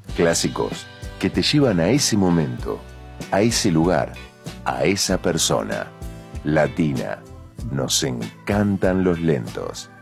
Clásicos que te llevan a ese momento, a ese lugar, a esa persona. Latina. Nos encantan los lentos.